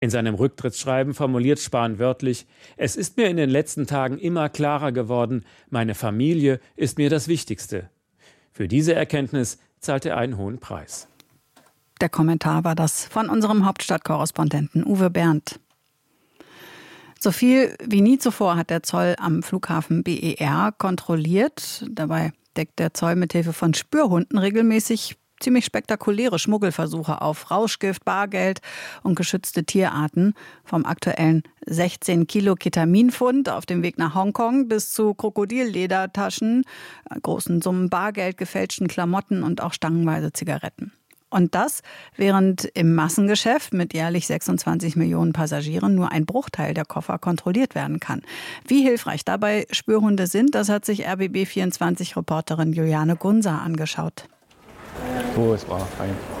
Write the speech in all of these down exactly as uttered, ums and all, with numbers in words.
In seinem Rücktrittsschreiben formuliert Spahn wörtlich: Es ist mir in den letzten Tagen immer klarer geworden, meine Familie ist mir das Wichtigste. Für diese Erkenntnis zahlt er einen hohen Preis. Der Kommentar war das von unserem Hauptstadtkorrespondenten Uwe Berndt. So viel wie nie zuvor hat der Zoll am Flughafen B E R kontrolliert. Dabei deckt der Zoll mithilfe von Spürhunden regelmäßig ziemlich spektakuläre Schmuggelversuche auf Rauschgift, Bargeld und geschützte Tierarten. Vom aktuellen sechzehn Kilo Ketaminfund auf dem Weg nach Hongkong bis zu Krokodilledertaschen, großen Summen Bargeld, gefälschten Klamotten und auch stangenweise Zigaretten. Und das, während im Massengeschäft mit jährlich sechsundzwanzig Millionen Passagieren nur ein Bruchteil der Koffer kontrolliert werden kann. Wie hilfreich dabei Spürhunde sind, das hat sich R B B vierundzwanzig-Reporterin Juliane Gunsa angeschaut. Wo ist war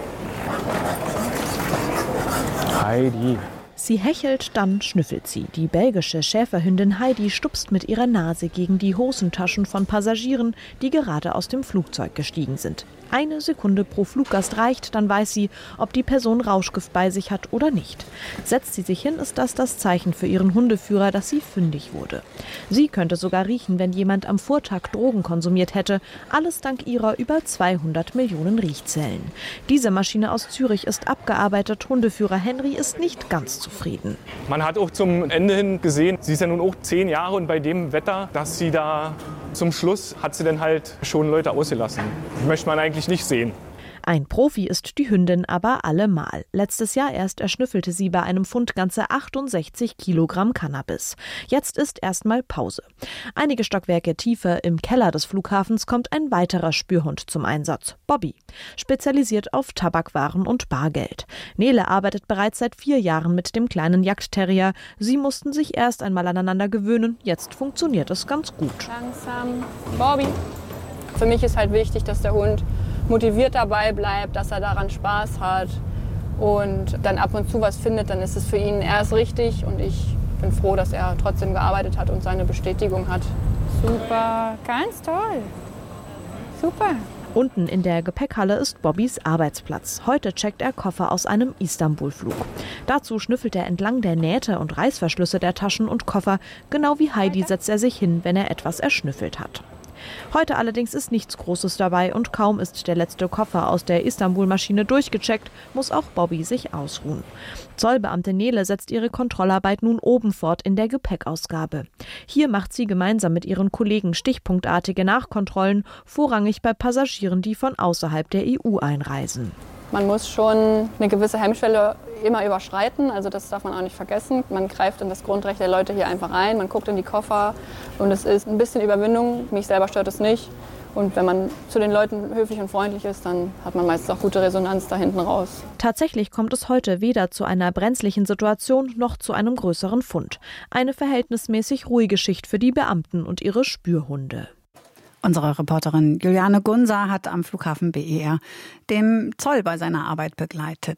Heidi? Sie hechelt, dann schnüffelt sie. Die belgische Schäferhündin Heidi stupst mit ihrer Nase gegen die Hosentaschen von Passagieren, die gerade aus dem Flugzeug gestiegen sind. Eine Sekunde pro Fluggast reicht, dann weiß sie, ob die Person Rauschgift bei sich hat oder nicht. Setzt sie sich hin, ist das das Zeichen für ihren Hundeführer, dass sie fündig wurde. Sie könnte sogar riechen, wenn jemand am Vortag Drogen konsumiert hätte. Alles dank ihrer über zweihundert Millionen Riechzellen. Diese Maschine aus Zürich ist abgearbeitet. Hundeführer Henry ist nicht ganz zufrieden. Man hat auch zum Ende hin gesehen, sie ist ja nun auch zehn Jahre und bei dem Wetter, dass sie da zum Schluss hat sie dann halt schon Leute ausgelassen. Das möchte man eigentlich nicht sehen. Ein Profi ist die Hündin aber allemal. Letztes Jahr erst erschnüffelte sie bei einem Fund ganze achtundsechzig Kilogramm Cannabis. Jetzt ist erstmal Pause. Einige Stockwerke tiefer im Keller des Flughafens kommt ein weiterer Spürhund zum Einsatz. Bobby, spezialisiert auf Tabakwaren und Bargeld. Nele arbeitet bereits seit vier Jahren mit dem kleinen Jagdterrier. Sie mussten sich erst einmal aneinander gewöhnen. Jetzt funktioniert es ganz gut. Langsam. Bobby. Für mich ist halt wichtig, dass der Hund motiviert dabei bleibt, dass er daran Spaß hat und dann ab und zu was findet, dann ist es für ihn erst richtig und ich bin froh, dass er trotzdem gearbeitet hat und seine Bestätigung hat. Super, ganz toll. Super. Unten in der Gepäckhalle ist Bobbys Arbeitsplatz. Heute checkt er Koffer aus einem Istanbul-Flug. Dazu schnüffelt er entlang der Nähte und Reißverschlüsse der Taschen und Koffer. Genau wie Heidi setzt er sich hin, wenn er etwas erschnüffelt hat. Heute allerdings ist nichts Großes dabei und kaum ist der letzte Koffer aus der Istanbul-Maschine durchgecheckt, muss auch Bobby sich ausruhen. Zollbeamte Nele setzt ihre Kontrollarbeit nun oben fort in der Gepäckausgabe. Hier macht sie gemeinsam mit ihren Kollegen stichpunktartige Nachkontrollen, vorrangig bei Passagieren, die von außerhalb der E U einreisen. Man muss schon eine gewisse Hemmschwelle immer überschreiten, also das darf man auch nicht vergessen. Man greift in das Grundrecht der Leute hier einfach ein, man guckt in die Koffer und es ist ein bisschen Überwindung. Mich selber stört es nicht. Und wenn man zu den Leuten höflich und freundlich ist, dann hat man meistens auch gute Resonanz da hinten raus. Tatsächlich kommt es heute weder zu einer brenzlichen Situation noch zu einem größeren Fund. Eine verhältnismäßig ruhige Schicht für die Beamten und ihre Spürhunde. Unsere Reporterin Juliane Gunsa hat am Flughafen B E R den Zoll bei seiner Arbeit begleitet.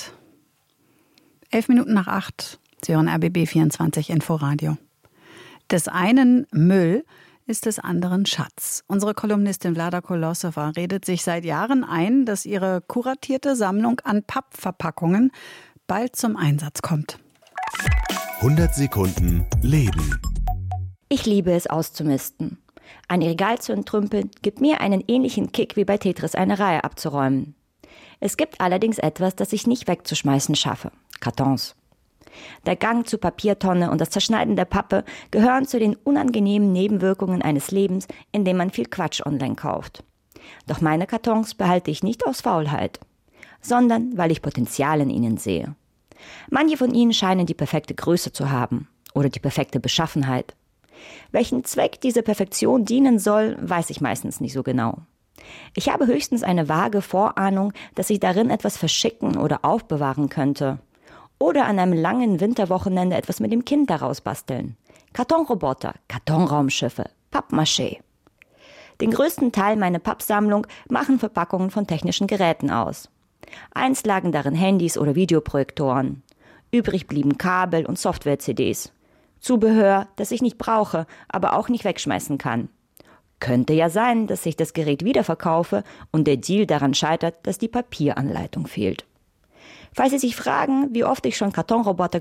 Elf Minuten nach acht, Sie hören R B B vierundzwanzig Inforadio. Des einen Müll ist des anderen Schatz. Unsere Kolumnistin Vlada Kolosova redet sich seit Jahren ein, dass ihre kuratierte Sammlung an Pappverpackungen bald zum Einsatz kommt. hundert Sekunden Leben. Ich liebe es auszumisten. Ein Regal zu entrümpeln gibt mir einen ähnlichen Kick wie bei Tetris eine Reihe abzuräumen. Es gibt allerdings etwas, das ich nicht wegzuschmeißen schaffe. Kartons. Der Gang zur Papiertonne und das Zerschneiden der Pappe gehören zu den unangenehmen Nebenwirkungen eines Lebens, in dem man viel Quatsch online kauft. Doch meine Kartons behalte ich nicht aus Faulheit, sondern weil ich Potenzial in ihnen sehe. Manche von ihnen scheinen die perfekte Größe zu haben oder die perfekte Beschaffenheit. Welchen Zweck diese Perfektion dienen soll, weiß ich meistens nicht so genau. Ich habe höchstens eine vage Vorahnung, dass ich darin etwas verschicken oder aufbewahren könnte. Oder an einem langen Winterwochenende etwas mit dem Kind daraus basteln. Kartonroboter, Kartonraumschiffe, Pappmaché. Den größten Teil meiner Pappsammlung machen Verpackungen von technischen Geräten aus. Einst lagen darin Handys oder Videoprojektoren. Übrig blieben Kabel und Software-C Ds. Zubehör, das ich nicht brauche, aber auch nicht wegschmeißen kann. Könnte ja sein, dass ich das Gerät wiederverkaufe und der Deal daran scheitert, dass die Papieranleitung fehlt. Falls Sie sich fragen, wie oft ich schon Kartonroboter